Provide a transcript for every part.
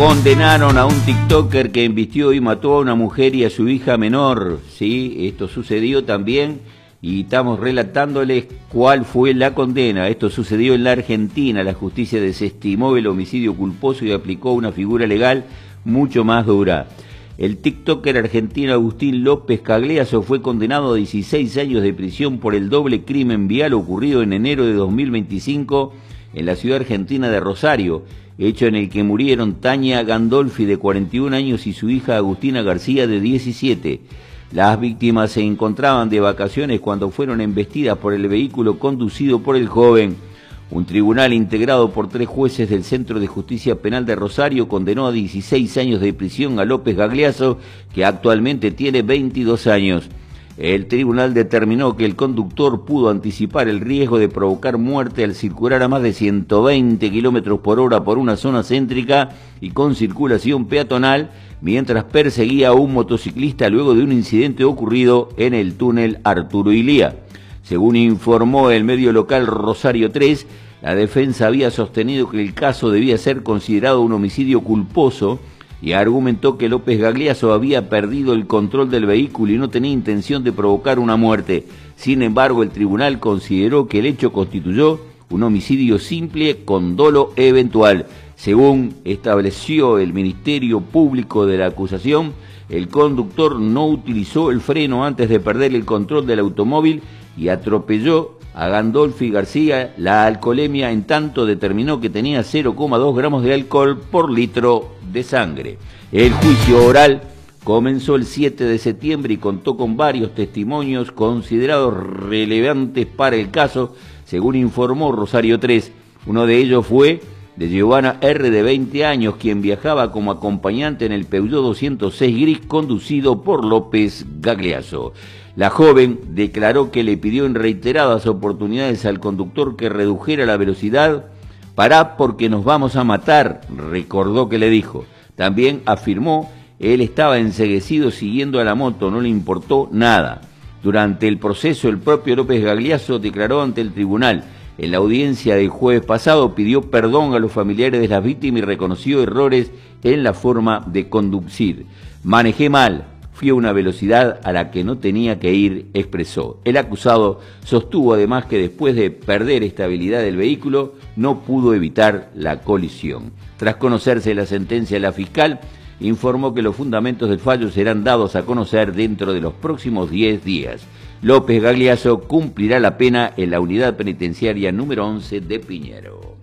Condenaron a un TikToker que embistió y mató a una mujer y a su hija menor. Sí, esto sucedió también y estamos relatándoles cuál fue la condena. Esto sucedió en la Argentina. La justicia desestimó el homicidio culposo y aplicó una figura legal mucho más dura. El TikToker argentino Agustín López Gagliasso fue condenado a 16 años de prisión por el doble crimen vial ocurrido en enero de 2025 en la ciudad argentina de Rosario, hecho en el que murieron Tania Gandolfi, de 41 años, y su hija Agustina García, de 17. Las víctimas se encontraban de vacaciones cuando fueron embestidas por el vehículo conducido por el joven. Un tribunal integrado por 3 jueces del Centro de Justicia Penal de Rosario condenó a 16 años de prisión a López Gagliasso, que actualmente tiene 22 años. El tribunal determinó que el conductor pudo anticipar el riesgo de provocar muerte al circular a más de 120 kilómetros por hora por una zona céntrica y con circulación peatonal, mientras perseguía a un motociclista luego de un incidente ocurrido en el túnel Arturo Illia. Según informó el medio local Rosario 3, la defensa había sostenido que el caso debía ser considerado un homicidio culposo y argumentó que López Gagliasso había perdido el control del vehículo y no tenía intención de provocar una muerte. Sin embargo, el tribunal consideró que el hecho constituyó un homicidio simple con dolo eventual. Según estableció el Ministerio Público de la acusación, el conductor no utilizó el freno antes de perder el control del automóvil y atropelló a Gandolfi García. La alcoholemia en tanto determinó que tenía 0,2 gramos de alcohol por litro de sangre. El juicio oral comenzó el 7 de septiembre y contó con varios testimonios considerados relevantes para el caso, según informó Rosario 3. Uno de ellos fue de Giovanna R., de 20 años, quien viajaba como acompañante en el Peugeot 206 gris conducido por López Gagliasso. La joven declaró que le pidió en reiteradas oportunidades al conductor que redujera la velocidad. «Pará porque nos vamos a matar», recordó que le dijo. También afirmó, él estaba enceguecido siguiendo a la moto, no le importó nada. Durante el proceso, el propio López Gagliasso declaró ante el tribunal. En la audiencia del jueves pasado pidió perdón a los familiares de las víctimas y reconoció errores en la forma de conducir. «Manejé mal, fui a una velocidad a la que no tenía que ir», expresó. El acusado sostuvo además que después de perder estabilidad del vehículo no pudo evitar la colisión. Tras conocerse la sentencia, la fiscal informó que los fundamentos del fallo serán dados a conocer dentro de los próximos 10 días. López Gagliasso cumplirá la pena en la unidad penitenciaria número 11 de Piñero.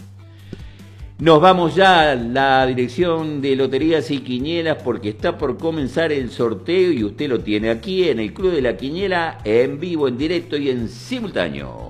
Nos vamos ya a la dirección de Loterías y Quinielas porque está por comenzar el sorteo y usted lo tiene aquí en el Club de la Quiniela, en vivo, en directo y en simultáneo.